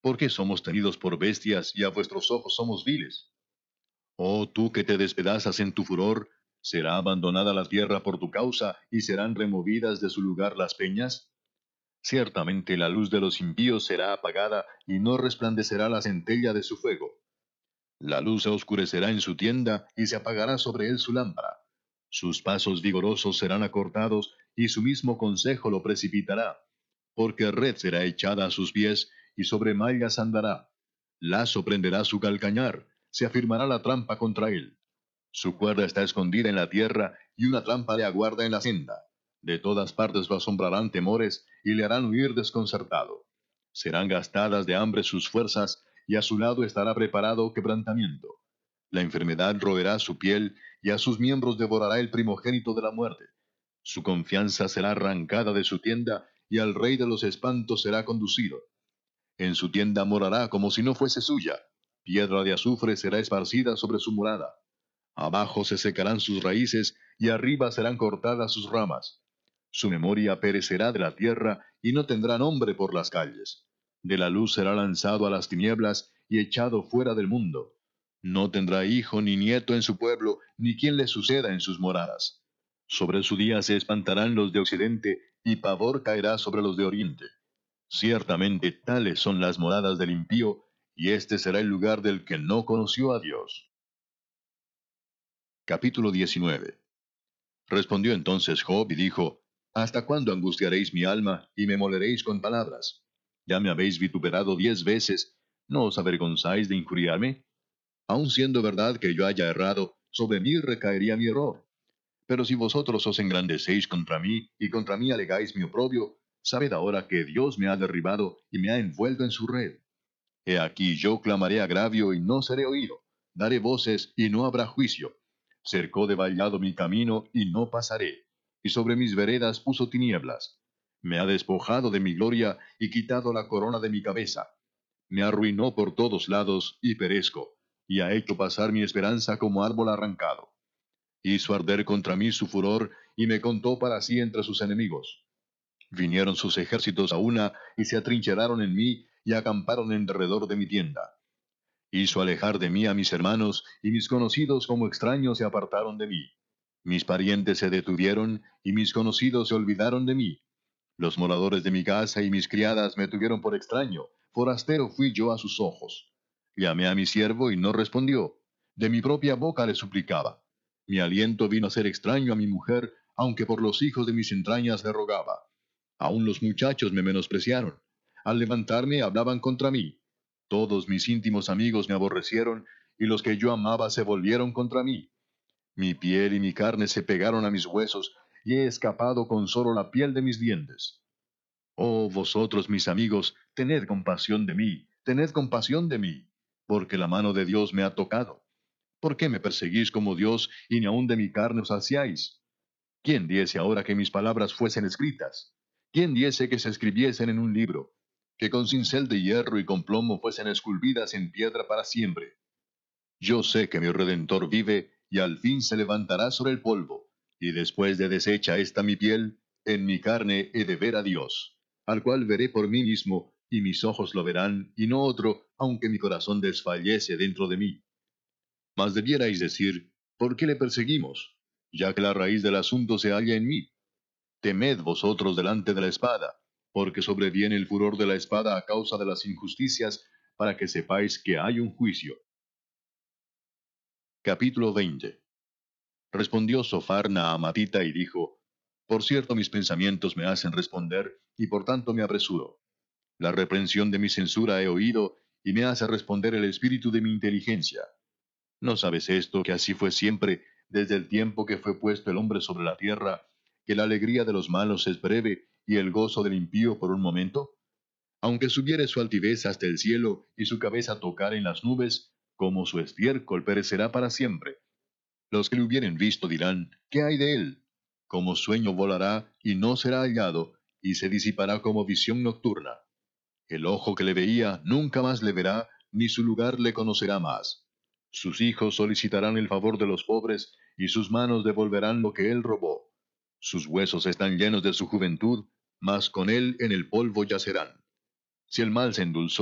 ¿Por qué somos tenidos por bestias y a vuestros ojos somos viles? Oh tú que te despedazas en tu furor, ¿será abandonada la tierra por tu causa y serán removidas de su lugar las peñas? Ciertamente la luz de los impíos será apagada y no resplandecerá la centella de su fuego. La luz se oscurecerá en su tienda y se apagará sobre él su lámpara. Sus pasos vigorosos serán acortados y su mismo consejo lo precipitará. Porque red será echada a sus pies y sobre mallas andará. Lazo prenderá su calcañar, se afirmará la trampa contra él. Su cuerda está escondida en la tierra y una trampa le aguarda en la senda. De todas partes lo asombrarán temores y le harán huir desconcertado. Serán gastadas de hambre sus fuerzas y a su lado estará preparado quebrantamiento. La enfermedad roerá su piel y a sus miembros devorará el primogénito de la muerte. Su confianza será arrancada de su tienda y al rey de los espantos será conducido. En su tienda morará como si no fuese suya. Piedra de azufre será esparcida sobre su morada. Abajo se secarán sus raíces y arriba serán cortadas sus ramas. Su memoria perecerá de la tierra y no tendrá nombre por las calles. De la luz será lanzado a las tinieblas y echado fuera del mundo. No tendrá hijo ni nieto en su pueblo, ni quien le suceda en sus moradas. Sobre su día se espantarán los de occidente, y pavor caerá sobre los de oriente. Ciertamente tales son las moradas del impío, y este será el lugar del que no conoció a Dios. Capítulo 19. Respondió entonces Job y dijo, ¿Hasta cuándo angustiaréis mi alma y me moleréis con palabras? Ya me habéis vituperado 10 veces, ¿no os avergonzáis de injuriarme? Aun siendo verdad que yo haya errado, sobre mí recaería mi error. Pero si vosotros os engrandecéis contra mí y contra mí alegáis mi oprobio, sabed ahora que Dios me ha derribado y me ha envuelto en su red. He aquí yo clamaré agravio y no seré oído, daré voces y no habrá juicio. Cercó de vallado mi camino y no pasaré, y sobre mis veredas puso tinieblas. Me ha despojado de mi gloria y quitado la corona de mi cabeza. Me arruinó por todos lados y perezco, y ha hecho pasar mi esperanza como árbol arrancado. Hizo arder contra mí su furor y me contó para sí entre sus enemigos. Vinieron sus ejércitos a una y se atrincheraron en mí y acamparon en derredor de mi tienda. Hizo alejar de mí a mis hermanos, y mis conocidos como extraños se apartaron de mí. Mis parientes se detuvieron, y mis conocidos se olvidaron de mí. Los moradores de mi casa y mis criadas me tuvieron por extraño, forastero fui yo a sus ojos. Llamé a mi siervo y no respondió. De mi propia boca le suplicaba. Mi aliento vino a ser extraño a mi mujer, aunque por los hijos de mis entrañas le rogaba. Aun los muchachos me menospreciaron. Al levantarme hablaban contra mí. Todos mis íntimos amigos me aborrecieron, y los que yo amaba se volvieron contra mí. Mi piel y mi carne se pegaron a mis huesos, y he escapado con solo la piel de mis dientes. Oh vosotros mis amigos, tened compasión de mí, porque la mano de Dios me ha tocado. ¿Por qué me perseguís como Dios, y ni aun de mi carne os saciáis? ¿Quién diese ahora que mis palabras fuesen escritas? ¿Quién diese que se escribiesen en un libro? Que con cincel de hierro y con plomo fuesen esculpidas en piedra para siempre. Yo sé que mi Redentor vive, y al fin se levantará sobre el polvo, y después de deshecha esta mi piel, en mi carne he de ver a Dios, al cual veré por mí mismo, y mis ojos lo verán, y no otro, aunque mi corazón desfallece dentro de mí. Mas debierais decir, ¿por qué le perseguimos? Ya que la raíz del asunto se halla en mí. Temed vosotros delante de la espada, porque sobreviene el furor de la espada a causa de las injusticias, para que sepáis que hay un juicio. Capítulo 20. Respondió Sofar Naamatita y dijo, Por cierto mis pensamientos me hacen responder, y por tanto me apresuro. La reprensión de mi censura he oído, y me hace responder el espíritu de mi inteligencia. ¿No sabes esto, que así fue siempre, desde el tiempo que fue puesto el hombre sobre la tierra, que la alegría de los malos es breve, y el gozo del impío por un momento? Aunque subiere su altivez hasta el cielo, y su cabeza tocar en las nubes, como su estiércol perecerá para siempre. Los que le hubieren visto dirán, ¿qué hay de él? Como sueño volará, y no será hallado, y se disipará como visión nocturna. El ojo que le veía nunca más le verá, ni su lugar le conocerá más. Sus hijos solicitarán el favor de los pobres, y sus manos devolverán lo que él robó. Sus huesos están llenos de su juventud, mas con él en el polvo yacerán. Si el mal se endulzó